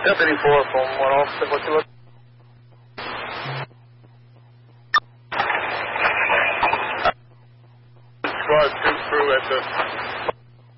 Deputy 4 from 1 officer, what's your look? Squad 2 crew at the